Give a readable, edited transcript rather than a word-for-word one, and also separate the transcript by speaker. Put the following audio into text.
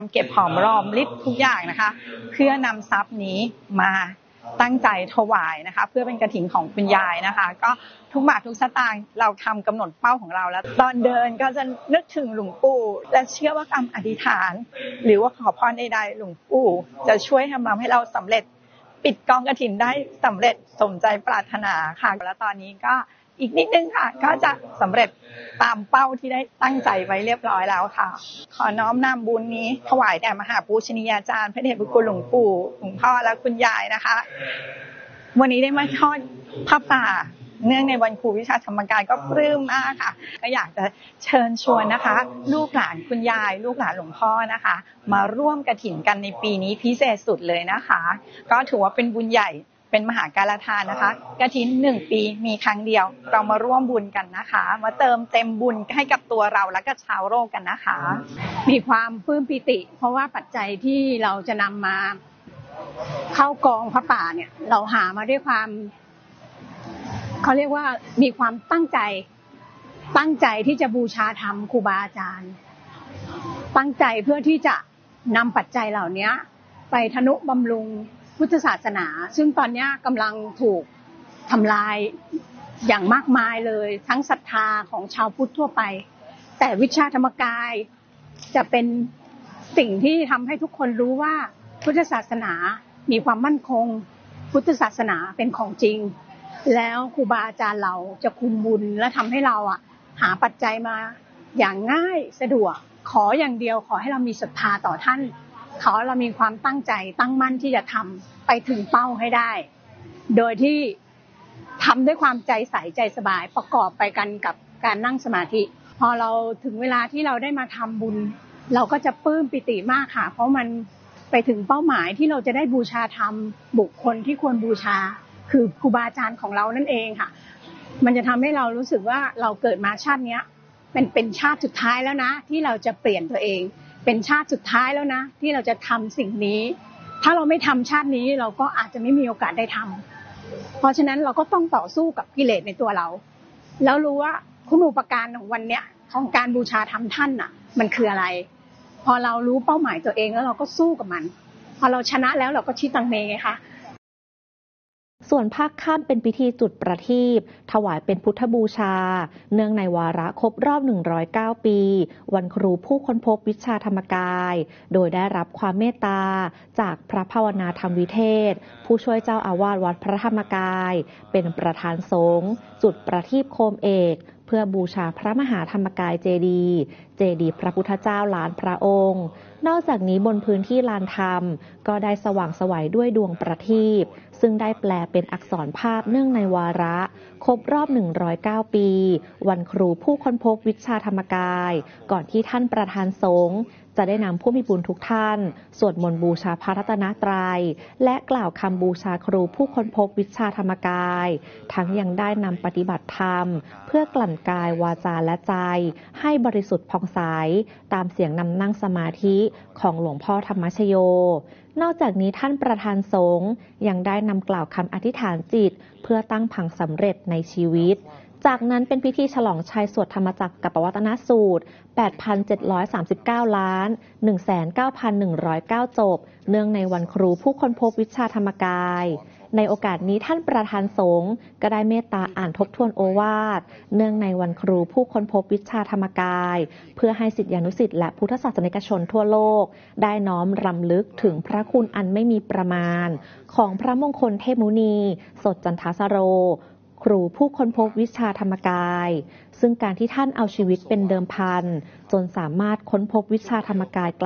Speaker 1: เก็บหอมรอมริบทุกอย่างนะคะเพื่อนำทรัพย์นี้มาตั้งใจถวายนะคะเพื่อเป็นกฐินของคุณยายนะคะก็ทุกบาททุกสตางค์เราทำกำหนดเป้าของเราแล้วตอนเดินก็จะนึกถึงหลวงปู่และเชื่อว่าคำอธิษฐานหรือว่าขอพรใดๆหลวงปู่จะช่วยทำให้เราสำเร็จปิดกองกฐินได้สำเร็จสมใจปรารถนาค่ะแล้วตอนนี้ก็อีกนิดนึงค่ะก็จะสำเร็จตามเป้าที่ได้ตั้งใจไว้เรียบร้อยแล้วค่ะขอน้อมนำบุญนี้ถวายแด่มหาปูชนียาจารย์พระเดชพระคุณหลวงปู่หลวงพ่อและคุณยายนะคะวันนี้ได้มาทอดผ้าป่าเนื่องในวันครูวิชาธรรมกายก็ปลื้มมากค่ะก็อยากจะเชิญชวนนะคะลูกหลานคุณยายลูกหลานหลวงพ่อนะคะมาร่วมกฐินกันในปีนี้พิเศษสุดเลยนะคะก็ถือว่าเป็นบุญใหญ่เป็นมหาการทานนะคะกฐิน1 ปีมีครั้งเดียวเรามาร่วมบุญกันนะคะมาเติมเต็มบุญให้กับตัวเราและก็ชาวโลกกันนะคะ
Speaker 2: มีความปลื้มปิติเพราะว่าปัจจัยที่เราจะนำมาเข้ากองพระป่าเนี่ยเราหามาด้วยความเขาเรียกว่ามีความตั้งใจที่จะบูชาธรรมครูบาอาจารย์ตั้งใจเพื่อที่จะนำปัจจัยเหล่านี้ไปทนุบำรุงพุทธศาสนาซึ่งตอนนี้กำลังถูกทำลายอย่างมากมายเลยทั้งศรัทธาของชาวพุทธทั่วไปแต่วิชาธรรมกายจะเป็นสิ่งที่ทำให้ทุกคนรู้ว่าพุทธศาสนามีความมั่นคงพุทธศาสนาเป็นของจริงแล้วครูบาอาจารย์เราจะคุมบุญและทำให้เราหาปัจจัยมาอย่างง่ายสะดวกขออย่างเดียวขอให้เรามีศรัทธาต่อท่านขอเรามีความตั้งใจตั้งมั่นที่จะทำไปถึงเป้าให้ได้โดยที่ทำด้วยความใจใสใจสบายประกอบไปกันกับการนั่งสมาธิพอเราถึงเวลาที่เราได้มาทำบุญเราก็จะปลื้มปิติมากค่ะเพราะมันไปถึงเป้าหมายที่เราจะได้บูชาธรรมบุคคลที่ควรบูชาคือครูบาอาจารย์ของเรานั่นเองค่ะมันจะทำให้เรารู้สึกว่าเราเกิดมาชาตินี้เป็นชาติสุดท้ายแล้วนะที่เราจะเปลี่ยนตัวเองเป็นชาติสุดท้ายแล้วนะที่เราจะทำสิ่งนี้ถ้าเราไม่ทำชาตินี้เราก็อาจจะไม่มีโอกาสได้ทำเพราะฉะนั้นเราก็ต้องต่อสู้กับกิเลสในตัวเราแล้วรู้ว่าคุณูปการของวันเนี้ยของการบูชาธรรมท่านมันคืออะไรพอเรารู้เป้าหมายตัวเองแล้วเราก็สู้กับมันพอเราชนะแล้วเราก็ชิตังเมไงคะ
Speaker 3: ส่วนภาคค่ำเป็นพิธีจุดประทีปถวายเป็นพุทธบูชาเนื่องในวาระครบรอบ109 ปีวันครูผู้ค้นพบวิชาธรรมกายโดยได้รับความเมตตาจากพระภาวนาธรรมวิเทศผู้ช่วยเจ้าอาวาสวัดพระธรรมกายเป็นประธานสงฆ์จุดประทีปโคมเอกเพื่อบูชาพระมหาธรรมกายเจดีย์พระพุทธเจ้าล้านพระองค์นอกจากนี้บนพื้นที่ลานธรรมก็ได้สว่างไสวด้วยดวงประทีปซึ่งได้แปลเป็นอักษรภาพเนื่องในวาระครบรอบ109 ปีวันครูผู้ค้นพบวิชาธรรมกายก่อนที่ท่านประธานสงฆ์จะได้นำผู้มีบุญทุกท่านสวดมนต์บูชาพระรัตนตรัยและกล่าวคำบูชาครูผู้ค้นพบวิชาธรรมกายทั้งยังได้นำปฏิบัติธรรมเพื่อกลั่นกายวาจาและใจให้บริสุทธิ์ผ่องใสตามเสียงนำนั่งสมาธิของหลวงพ่อธรรมชโยนอกจากนี้ท่านประธานสงฆ์ยังได้นำกล่าวคำอธิษฐานจิตเพื่อตั้งผังสำเร็จในชีวิตจากนั้นเป็นพิธีฉลองชัยสวดธรรมจักรกับปวัตนสูตร 8,739 ล้าน 19,109 จบเนื่องในวันครูผู้ค้นพบวิชาธรรมกายในโอกาสนี้ท่านประธานสงฆ์ก็ได้เมตตาอ่านทบทวนโอวาทเนื่องในวันครูผู้ค้นพบวิชาธรรมกายเพื่อให้ศิษยานุศิษย์และพุทธศาสนิกชนทั่วโลกได้น้อมรำลึกถึงพระคุณอันไม่มีประมาณของพระมงคลเทพมุนีสดจันทสโรครูผู้ค้นพบวิชาธรรมกายซึ่งการที่ท่านเอาชีวิตเป็นเดิมพันจนสามารถค้นพบวิชาธรรมกาย